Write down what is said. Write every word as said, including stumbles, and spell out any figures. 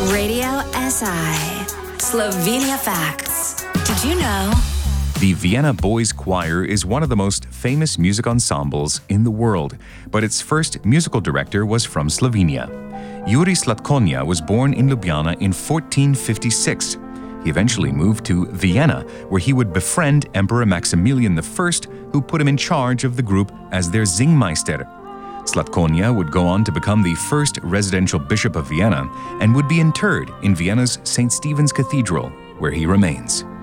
Radio S I. Slovenia Facts. Did you know? The Vienna Boys Choir is one of the most famous music ensembles in the world, but its first musical director was from Slovenia. Juri Slatkonja was born in Ljubljana in fourteen fifty-six. He eventually moved to Vienna, where he would befriend Emperor Maximilian the First, who put him in charge of the group as their Singmeister. Slatkonja would go on to become the first residential bishop of Vienna and would be interred in Vienna's Saint Stephen's Cathedral, where he remains.